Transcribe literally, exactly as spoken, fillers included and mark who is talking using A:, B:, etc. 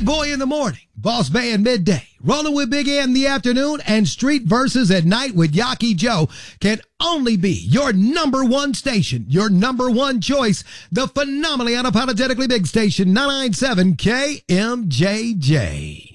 A: Big Boy in the morning, Boss Band midday, Rolling with Big A in the afternoon, and Street Verses at night with Yaki Joe can only be your number one station, your number one choice, the phenomenally unapologetically big station, nine ninety-seven K M J J.